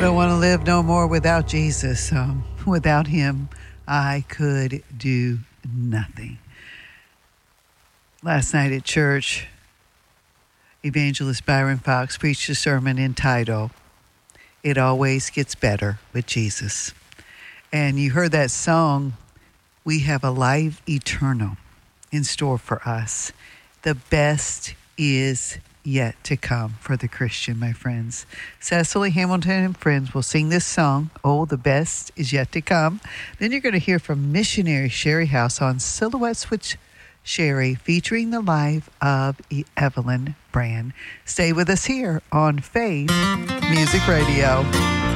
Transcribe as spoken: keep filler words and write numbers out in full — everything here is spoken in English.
don't want to live no more without Jesus. Um, without him, I could do nothing. Last night at church, Evangelist Byron Fox preached a sermon entitled, It Always Gets Better with Jesus. And you heard that song, we have a life eternal in store for us. The best is yet to come for the Christian, my friends. Cecily Hamilton and friends will sing this song, Oh, the Best is Yet to Come. Then you're going to hear from missionary Sherry House on Silhouettes with Sherry, featuring the life of Evelyn Brand. Stay with us here on Faith Music Radio.